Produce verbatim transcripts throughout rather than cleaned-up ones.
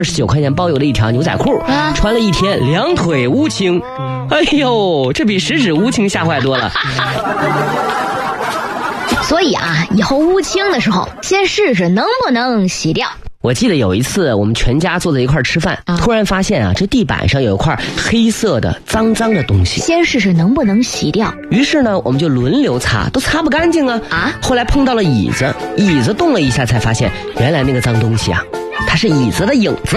二十九块钱包邮的一条牛仔裤，啊、穿了一天，两腿乌青。哎呦，这比十指乌青吓坏多了。 所以啊，以后乌青的时候，先试试能不能洗掉。 我记得有一次，我们全家坐在一块吃饭，啊、突然发现啊，这地板上有一块黑色的脏脏的东西。 先试试能不能洗掉。 于是呢，我们就轮流擦，都擦不干净啊。啊！后来碰到了椅子，椅子动了一下，才发现原来那个脏东西啊，它是椅子的影子。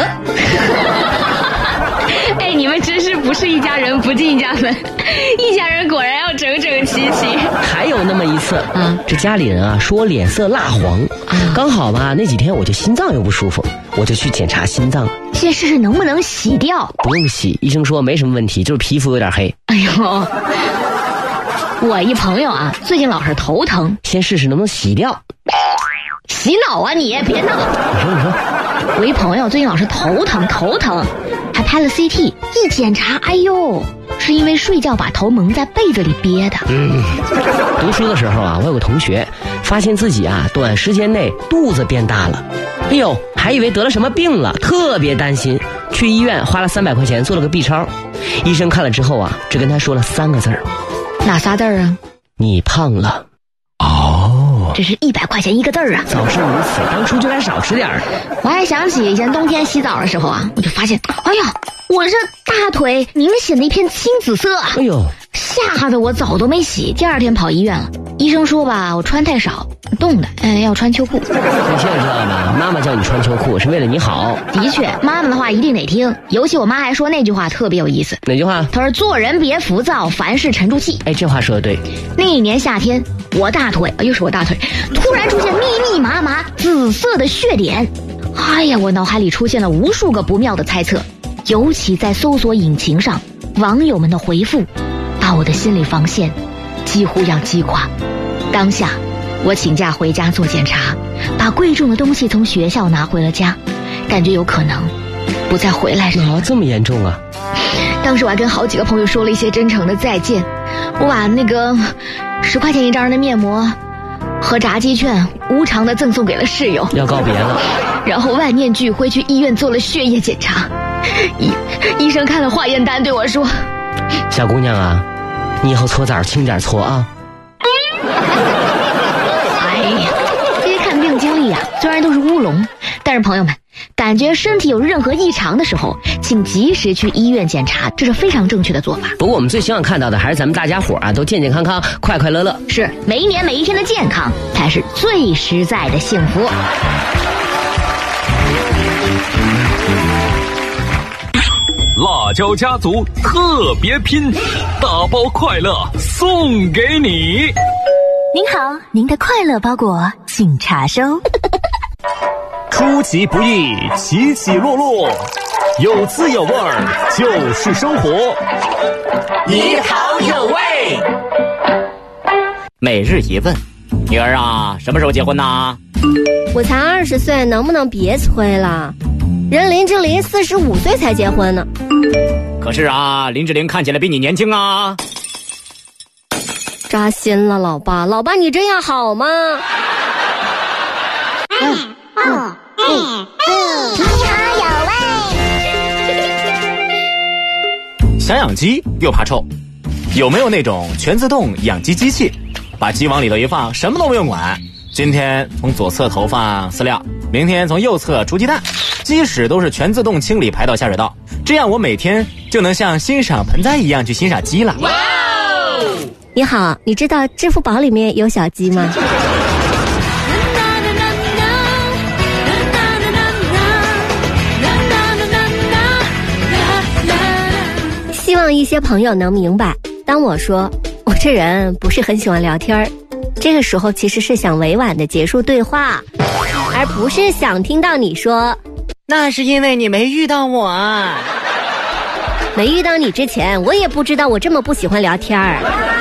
哎，你们真是不是一家人不进一家门，一家人果然要整整齐齐。 还有那么一次，啊，这家里人啊说我脸色蜡黄，啊、刚好吧，那几天我就心脏又不舒服，我就去检查心脏。 先试试能不能洗掉。 不用洗，医生说没什么问题，就是皮肤有点黑。 哎呦，我一朋友啊，最近老是头疼， 先试试能不能洗掉。 洗脑啊你，别闹！ 你说你说， 我一朋友最近老是头疼头疼，还拍了 C T， 一检查，哎呦，是因为睡觉把头蒙在被子里憋的。 嗯，读书的时候啊，我有个同学发现自己啊短时间内肚子变大了，哎呦，还以为得了什么病了，特别担心，去医院花了三百块钱做了个 B 超，医生看了之后啊，只跟他说了三个字儿。 哪仨字儿啊？ 你胖了。 哦，这是一百块钱一个字儿啊！ 早是如此，当初就该少吃点儿。 我还想起以前冬天洗澡的时候啊，我就发现，哎呀，我这大腿明显的一片青紫色。 哎呦， 吓得我澡都没洗，第二天跑医院了。医生说吧，我穿太少，冻的，哎，要穿秋裤。你现在知道吧？妈妈叫你穿秋裤是为了你好。 的确，妈妈的话一定得听。尤其我妈还说那句话特别有意思。 哪句话？ 她说做人别浮躁，凡事沉住气。 哎，这话说的对。 那一年夏天，我大腿又是我大腿，突然出现密密麻麻紫色的血点。哎呀，我脑海里出现了无数个不妙的猜测，尤其在搜索引擎上，网友们的回复，把我的心理防线几乎要击垮。当下，我请假回家做检查，把贵重的东西从学校拿回了家，感觉有可能不再回来了。 哦，这么严重啊！ 当时我还跟好几个朋友说了一些真诚的再见，我把那个十块钱一张的面膜和炸鸡券无偿的赠送给了室友， 要告别了。 然后万念俱灰，去医院做了血液检查。医医生看了化验单对我说：“ 小姑娘啊，你以后搓澡轻点搓啊。” 哎呀，这些看病经历啊，虽然都是乌龙，但是朋友们，感觉身体有任何异常的时候，请及时去医院检查，这是非常正确的做法。 不过我们最希望看到的还是咱们大家伙啊都健健康康、快快乐乐。 是，每一年每一天的健康才是最实在的幸福。 辣椒家族特别拼，大包快乐送给你。 您好，您的快乐包裹请查收。 出其不意，起起落落，有滋有味儿就是生活。 你好有味。 每日一问，女儿啊，什么时候结婚呢？ 我才二十岁，能不能别催了？人林志玲四十五岁才结婚呢。 可是啊，林志玲看起来比你年轻啊。 扎心了，老爸，老爸你这样好吗？ 嗯嗯嗯嗯，你好有味。 想养鸡又怕臭，有没有那种全自动养鸡机器，把鸡往里头一放，什么都不用管，今天从左侧投放饲料，明天从右侧出鸡蛋，鸡屎都是全自动清理排到下水道，这样我每天就能像欣赏盆栽一样去欣赏鸡了。 哇哦！你好，你知道支付宝里面有小鸡吗？希望一些朋友能明白，当我说我这人不是很喜欢聊天儿，这个时候其实是想委婉的结束对话，而不是想听到你说那是因为你没遇到我啊。 没遇到你之前，我也不知道我这么不喜欢聊天儿。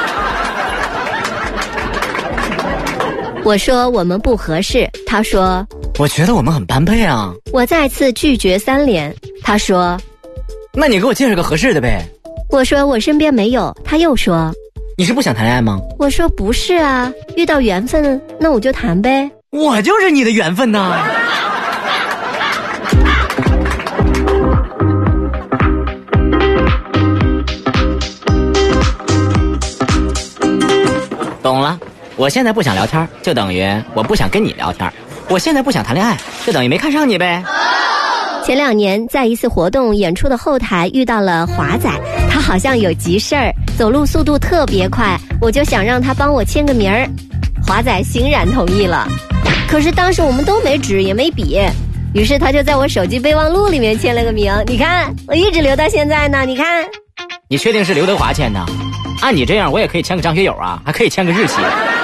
我说我们不合适，他说我觉得我们很般配啊。 我再次拒绝三连，他说那你给我介绍个合适的呗。 我说我身边没有，他又说你是不想谈恋爱吗？ 我说不是啊，遇到缘分那我就谈呗。 我就是你的缘分呐。 懂了。我现在不想聊天，就等于我不想跟你聊天。我现在不想谈恋爱，就等于没看上你呗。 前两年在一次活动演出的后台遇到了华仔，他好像有急事儿，走路速度特别快，我就想让他帮我签个名儿。华仔欣然同意了，可是当时我们都没纸也没笔，于是他就在我手机备忘录里面签了个名。你看，我一直留到现在呢。你看， 你确定是刘德华签的？按你这样，我也可以签个张学友啊，还可以签个日期。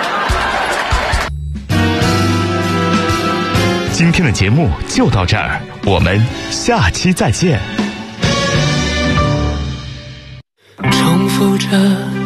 今天的节目就到这儿，我们下期再见。 重复着